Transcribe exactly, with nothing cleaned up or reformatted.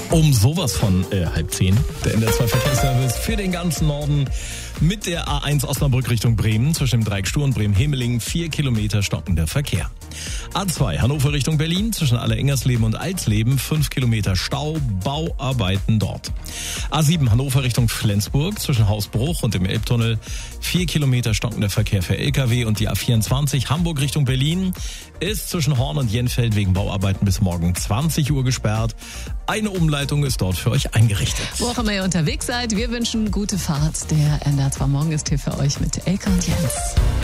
Um sowas von äh, halb zehn. Der N D R zwei Verkehrsservice für den ganzen Norden mit der A eins Osnabrück Richtung Bremen zwischen dem Dreieck Stur und Bremen-Hemeling. Vier Kilometer stockender Verkehr. A zwei Hannover Richtung Berlin zwischen Aller-Ingersleben und Alsleben. Fünf Kilometer Stau, Bauarbeiten dort. A sieben Hannover Richtung Flensburg zwischen Hausbruch und dem Elbtunnel. Vier Kilometer stockender Verkehr für L K W. Und die A vierundzwanzig Hamburg Richtung Berlin ist zwischen Horn und Jenfeld wegen Bauarbeiten bis morgen zwanzig Uhr gesperrt. Eine Umleitung ist dort für euch eingerichtet. Wo auch immer ihr unterwegs seid, wir wünschen gute Fahrt. Der N D R zwei Morgen ist hier für euch mit Elke und Jens.